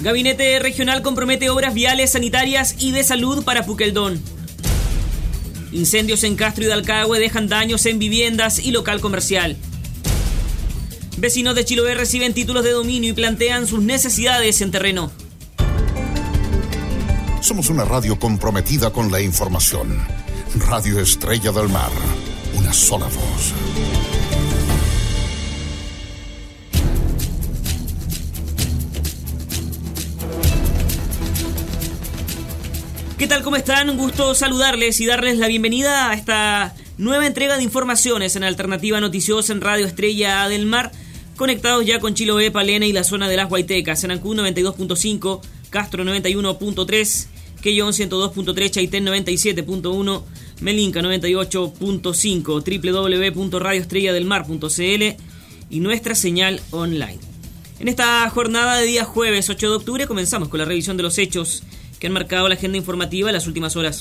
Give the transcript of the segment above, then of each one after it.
Gabinete regional compromete obras viales, sanitarias y de salud para Puqueldón. Incendios en Castro y Dalcahue dejan daños en viviendas y local comercial. Vecinos de Chiloé reciben títulos de dominio y plantean sus necesidades en terreno. Somos una radio comprometida con la información. Radio Estrella del Mar. Una sola voz. ¿Qué tal? ¿Cómo están? Un gusto saludarles y darles la bienvenida a esta nueva entrega de informaciones en Alternativa Noticiosa en Radio Estrella del Mar, conectados ya con Chiloé, Palena y la zona de las Guaitecas, en Ancún 92.5, Castro 91.3, Quellón 102.3, Chaitén 97.1, Melinca 98.5, www.radioestrelladelmar.cl y nuestra señal online. En esta jornada de día jueves 8 de octubre comenzamos con la revisión de los hechos que han marcado la agenda informativa en las últimas horas.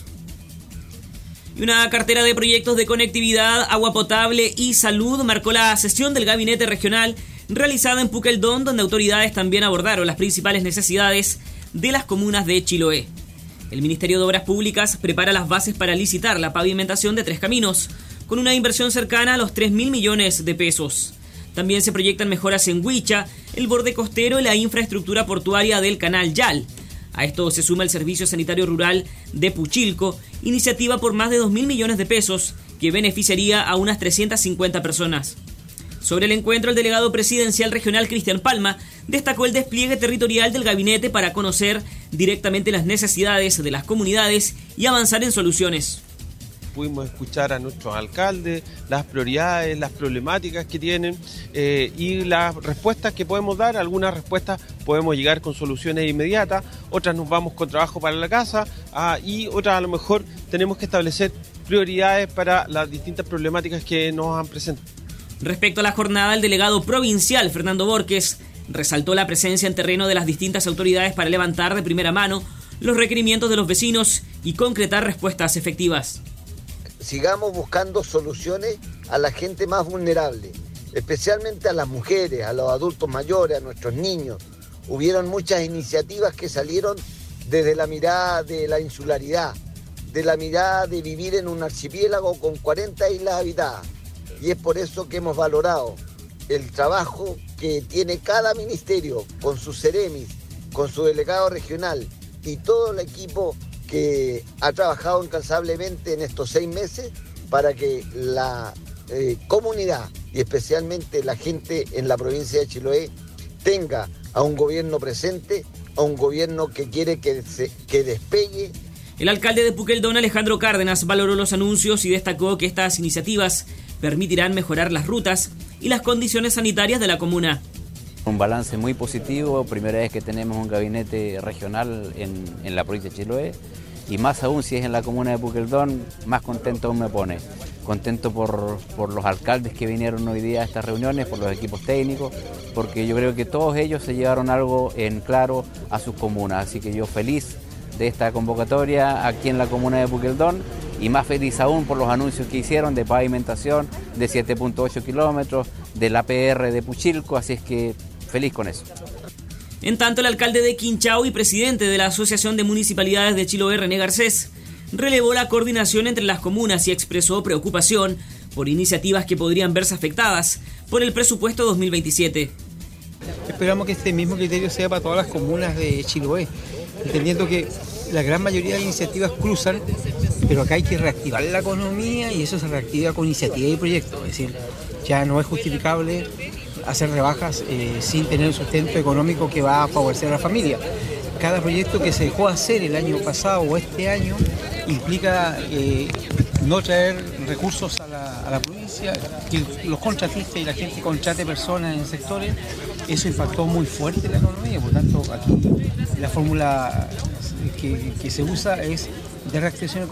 Y una cartera de proyectos de conectividad, agua potable y salud marcó la sesión del gabinete regional realizada en Puqueldón, donde autoridades también abordaron las principales necesidades de las comunas de Chiloé. El Ministerio de Obras Públicas prepara las bases para licitar la pavimentación de 3 caminos, con una inversión cercana a los 3.000 millones de pesos. También se proyectan mejoras en Huicha, el borde costero y la infraestructura portuaria del Canal Yal. A esto se suma el Servicio Sanitario Rural de Puchilco, iniciativa por más de 2.000 millones de pesos que beneficiaría a unas 350 personas. Sobre el encuentro, el delegado presidencial regional Cristian Palma destacó el despliegue territorial del gabinete para conocer directamente las necesidades de las comunidades y avanzar en soluciones. Pudimos escuchar a nuestros alcaldes, las prioridades, las problemáticas que tienen y las respuestas que podemos dar. Algunas respuestas podemos llegar con soluciones inmediatas, otras nos vamos con trabajo para la casa y otras a lo mejor tenemos que establecer prioridades para las distintas problemáticas que nos han presentado. Respecto a la jornada, el delegado provincial Fernando Borges resaltó la presencia en terreno de las distintas autoridades para levantar de primera mano los requerimientos de los vecinos y concretar respuestas efectivas. Sigamos buscando soluciones a la gente más vulnerable, especialmente a las mujeres, a los adultos mayores, a nuestros niños. Hubieron muchas iniciativas que salieron desde la mirada de la insularidad, de la mirada de vivir en un archipiélago con 40 islas habitadas. Y es por eso que hemos valorado el trabajo que tiene cada ministerio con sus seremis, con su delegado regional y todo el equipo que ha trabajado incansablemente en estos 6 meses para que la comunidad y especialmente la gente en la provincia de Chiloé tenga a un gobierno presente, a un gobierno que quiere que despegue. El alcalde de Puqueldón, Alejandro Cárdenas, valoró los anuncios y destacó que estas iniciativas permitirán mejorar las rutas y las condiciones sanitarias de la comuna. Un balance muy positivo, primera vez que tenemos un gabinete regional en la provincia de Chiloé y más aún si es en la comuna de Puqueldón, más contento aún me pone. Contento por los alcaldes que vinieron hoy día a estas reuniones, por los equipos técnicos, porque yo creo que todos ellos se llevaron algo en claro a sus comunas, así que yo feliz de esta convocatoria aquí en la comuna de Puqueldón y más feliz aún por los anuncios que hicieron de pavimentación de 7.8 kilómetros, de la PR de Puchilco, así es que feliz con eso. En tanto, el alcalde de Quinchao y presidente de la Asociación de Municipalidades de Chiloé, René Garcés, relevó la coordinación entre las comunas y expresó preocupación por iniciativas que podrían verse afectadas por el presupuesto 2027. Esperamos que este mismo criterio sea para todas las comunas de Chiloé, entendiendo que la gran mayoría de iniciativas cruzan, pero acá hay que reactivar la economía y eso se reactiva con iniciativa y proyectos. Es decir, ya no es justificable hacer rebajas sin tener un sustento económico que va a favorecer a la familia. Cada proyecto que se dejó hacer el año pasado o este año implica no traer recursos a la provincia, que los contratistas y la gente contrate personas en sectores. Eso impactó muy fuerte la economía, por tanto aquí la fórmula que se usa es de reactivación económica.